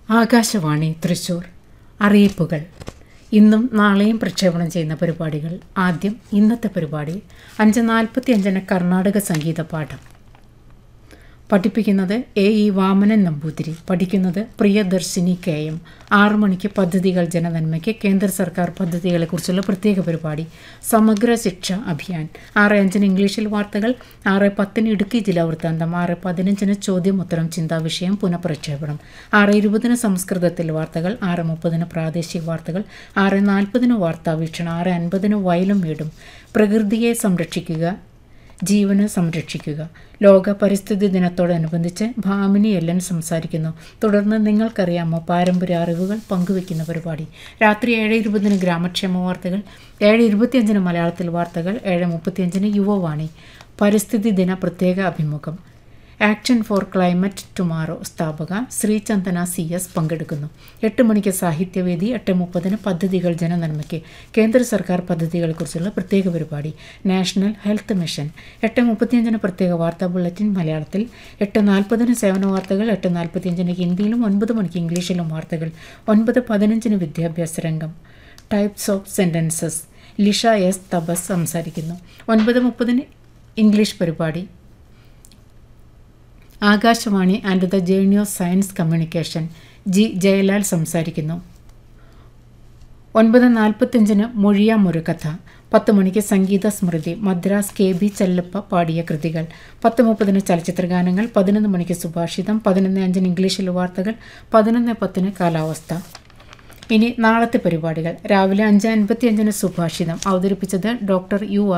ആകാശവാണി തൃശൂർ. അറിയിപ്പുകൾ. ഇന്നും നാളെയും പ്രക്ഷേപണം ചെയ്യുന്ന പരിപാടികൾ. ആദ്യം ഇന്നത്തെ പരിപാടി. 5:45 കർണാടക സംഗീത പാഠം. പഠിപ്പിക്കുന്നത് A.E. വാമനൻ നമ്പൂതിരി. പഠിക്കുന്നത് പ്രിയദർശിനി K.M. 6 മണിക്ക് പദ്ധതികൾ ജനനന്മയ്ക്ക് കേന്ദ്ര സർക്കാർ പദ്ധതികളെക്കുറിച്ചുള്ള പ്രത്യേക പരിപാടി സമഗ്ര ശിക്ഷ അഭിയാൻ. 6:05 ഇംഗ്ലീഷിൽ വാർത്തകൾ. 6:10 ഇടുക്കി ജില്ലാ വൃത്താന്തം. 6:15 ചോദ്യോത്തരം ചിന്താവിഷയം പുനഃപ്രക്ഷേപണം. 6:20 സംസ്കൃതത്തിൽ വാർത്തകൾ. 6:30 പ്രാദേശിക വാർത്തകൾ. 6:40 വാർത്താവീക്ഷണം. 6:50 വയലും വീടും. പ്രകൃതിയെ സംരക്ഷിക്കുക, ജീവന് സംരക്ഷിക്കുക. ലോക പരിസ്ഥിതി ദിനത്തോടനുബന്ധിച്ച് ഭാമിനി എല്ലൻ സംസാരിക്കുന്നു. തുടർന്ന് നിങ്ങൾക്കറിയാമോ പാരമ്പര്യ അറിവുകൾ പങ്കുവയ്ക്കുന്ന പരിപാടി. രാത്രി 7:20 ഗ്രാമക്ഷേമ വാർത്തകൾ. 7:25 മലയാളത്തിൽ വാർത്തകൾ. 7:35 യുവവാണി. പരിസ്ഥിതി ദിന പ്രത്യേക അഭിമുഖം. ആക്ഷൻ ഫോർ ക്ലൈമറ്റ് ടുമാറോ സ്ഥാപക ശ്രീ ചന്ദന CS പങ്കെടുക്കുന്നു. 8 മണിക്ക് സാഹിത്യവേദി. 8:30 പദ്ധതികൾ ജനനന്മയ്ക്ക് കേന്ദ്ര സർക്കാർ പദ്ധതികളെക്കുറിച്ചുള്ള പ്രത്യേക പരിപാടി നാഷണൽ ഹെൽത്ത് മിഷൻ. 8:35 പ്രത്യേക വാർത്താ ബുള്ളറ്റിൻ മലയാളത്തിൽ. 8:40 സേവന വാർത്തകൾ. 8:45 ഹിന്ദിയിലും 9 മണിക്ക് ഇംഗ്ലീഷിലും വാർത്തകൾ. 9:15 വിദ്യാഭ്യാസ രംഗം. Types of sentences. Lisha S. തപസ് സംസാരിക്കുന്നു. 9:30 ഇംഗ്ലീഷ് പരിപാടി. Akashvani and the journey of science communication. G. Jayalal സംസാരിക്കുന്നു. 9:45 മൊഴിയാം ഒരു കഥ. 10 മണിക്ക് സംഗീത സ്മൃതി. മദ്രാസ് KB ചെല്ലപ്പ പാടിയ കൃതികൾ. 10:30 ചലച്ചിത്ര ഗാനങ്ങൾ. 11 മണിക്ക് സുഭാഷിതം. 11:05 ഇംഗ്ലീഷിൽ വാർത്തകൾ. 11:10 കാലാവസ്ഥ. ഇനി നാളത്തെ പരിപാടികൾ. രാവിലെ 5:55 സുഭാഷിതം. അവതരിപ്പിച്ചത് ഡോക്ടർ U.